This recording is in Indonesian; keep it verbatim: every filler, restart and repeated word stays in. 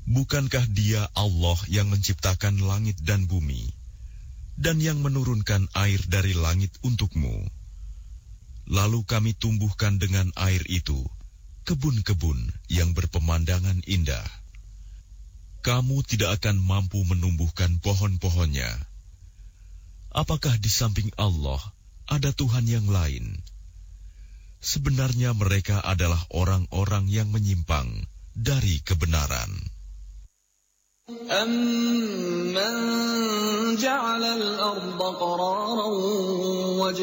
Bukankah Dia Allah yang menciptakan langit dan bumi, dan yang menurunkan air dari langit untukmu? Lalu kami tumbuhkan dengan air itu kebun-kebun yang berpemandangan indah. Kamu tidak akan mampu menumbuhkan pohon-pohonnya. Apakah di samping Allah ada Tuhan yang lain? Sebenarnya mereka adalah orang-orang yang menyimpang dari kebenaran. أَمَّنْ جَعَلَ الْأَرْضَ قَرَارًا